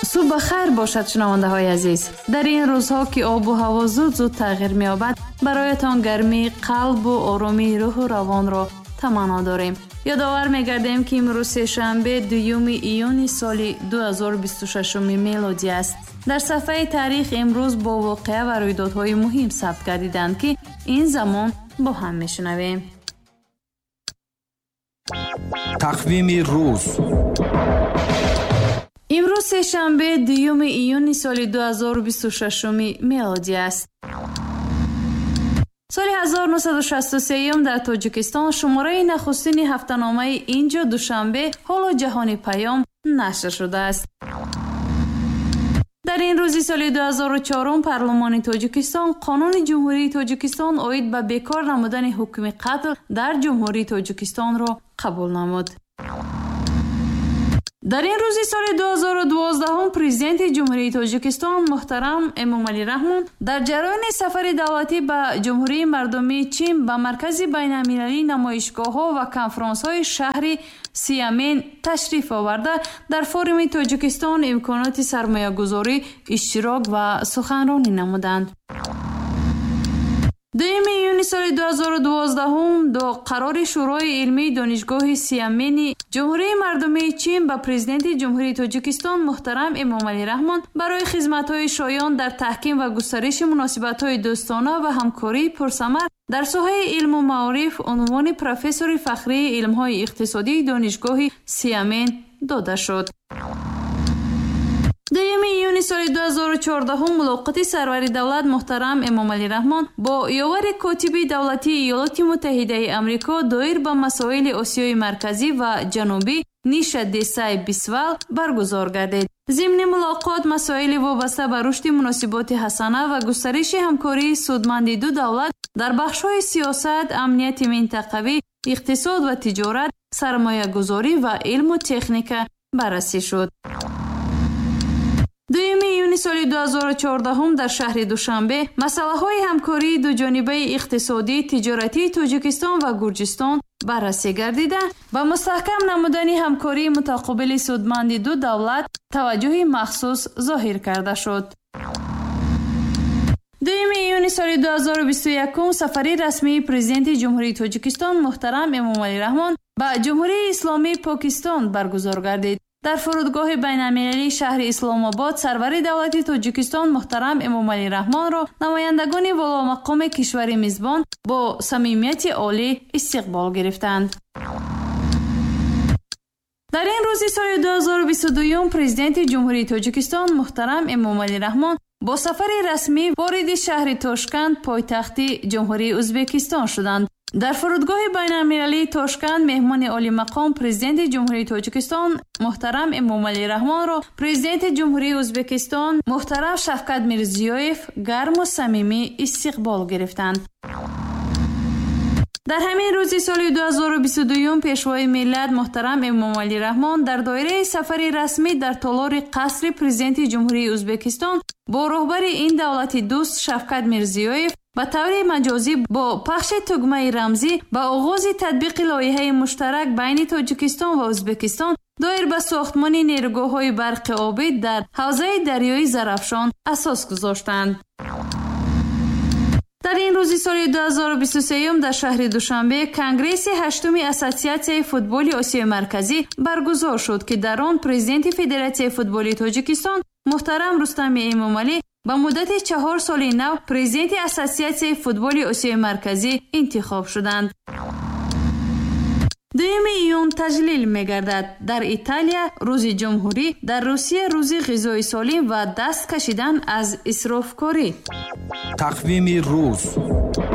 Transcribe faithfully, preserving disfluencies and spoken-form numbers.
صبح بخیر باشد شنونده های عزیز. در این روزها که آب و هوا زود زود تغییر می یابد، برایتان گرمی قلب و آرامی روح و روان را تمنا داریم. یادآور می گردیم که امروز سه‌شنبه دوم ایون سال دو هزار و بیست و شش میلادی است. در صفحه تاریخ امروز با واقعه و رویدادهای مهم ثبت گردیدند که این زمان با هم میشنویم. تقویم روز. امروز سه‌شنبه دوم ایون سال دو هزار و بیست و شش میلادی است. سال هزار و نهصد و شصت و سه در تاجیکستان شماره نخستین هفته‌نامه اینجا دوشنبه حال جهانی پیام نشر شده است. در این روز سال دو هزار و چهار پارلمان تاجیکستان قانون جمهوری تاجیکستان اید به بیکار نمودن حکم قتل در جمهوری تاجیکستان را قبول نمود. در این روز سال دو هزار و دوازده پرزیدنت جمهوری تاجیکستان محترم امامعلی رحمان در جریان سفر دولتی به جمهوری مردمی چین به مرکز بین‌المللی نمایشگاه‌ها و کنفرانس‌های شهری سیامین تشریف آورده در فورум تاجیکستان امکانات سرمایه‌گذاری اشتراک و سخنرانی نمودند. دوم ایون سال دو هزار و دوازده دو قرار شورای علمی دانشگاه سیامین جمهوری مردمی چین به پرزیدنت جمهوری تاجیکستان محترم امامعلی رحمان برای خدمت‌های شایان در تحکیم و گسترش مناسبت‌های دوستانه و همکاری پرثمر در ساحه علم و معارف عنوان پروفسور فخری علم‌های اقتصادی دانشگاه سیامین داده شد. دوم ایون سال دو هزار و چهارده ملاقات سرور دولت محترم امامعلی رحمان با یاور کاتب دولتی ایالات متحده آمریکا دایر به مسائل آسیای مرکزی و جنوبی نیشا دیسای بیسوال برگزار گردید. ضمن ملاقات مسائل وابسته به رشد مناسبات حسنه و گسترش همکاری سودمند دو دولت در بخش‌های سیاست، امنیت منطقوی، اقتصاد و تجارت، سرمایه‌گذاری و علم و تکنیک بررسی شد. دوم ایون سال دو هزار و چهارده در شهر دوشنبه مسائل همکاری دو جانبه اقتصادی تجارتی تاجیکستان و گرجستان بررسی گردیده با مستحکم نمودن همکاری متقابل سودمند دو دولت توجه مخصوص ظاهر کرده شد. دوم ایون سال دو هزار و بیست و یک سفری رسمی پرزیدنت جمهوری تاجیکستان محترم امامعلی رحمان به جمهوری اسلامی پاکستان برگزار گردید. در فرودگاه بین‌المللی شهر اسلام آباد سرور دولت تاجیکستان محترم امامعلی رحمان را نمایندگان والامقام کشور میزبان با صمیمیت عالی استقبال گرفتند. در این روز سال دو هزار و بیست و دو پرزیدنت جمهوری تاجیکستان محترم امامعلی رحمان با سفر رسمی وارد شهر تاشکند پایتخت جمهوری ازبکستان شدند. در فرودگاه بین‌المللی تاشکند مهمان عالی مقام پرزیدنت جمهوری تاجیکستان محترم امامعلی رحمان را پرزیدنت جمهوری ازبکستان محترم شفقت میرزیویف گرم و صمیمی استقبال گرفتند. در همین روز سال دو هزار و بیست و دو پیشوای ملت محترم امامعلی رحمان در دایره سفر رسمی در تالار قصر پرزیدنت جمهوری ازبکستان با رهبر این دولت دوست شفقت میرزیویف به طور مجازی با پخش تگمه رمزی با آغاز تطبیق لایحه مشترک بین تاجیکستان و ازبکستان دایر به ساختمان نیروگاه‌های برق آبی در حوزه دریای زرافشان اساس گذاشتند. در این روز سال دو هزار و بیست و سه در شهر دوشنبه کنگره هشتم اساسیاسیون فوتبال آسیای مرکزی برگزار شد که در آن پرزیدنت فدراسیون فوتبال تاجیکستان محترم رستم امامعلی با مدت چهار سال نو پرزیدنت اساسیاسیون فوتبال آسیای مرکزی انتخاب شدند. دوم ایون تجلیل می‌گردد. در ایتالیا روز جمهوری، در روسیه روز غذای سالم و دست کشیدن از اسرافکاری. تقویم روز.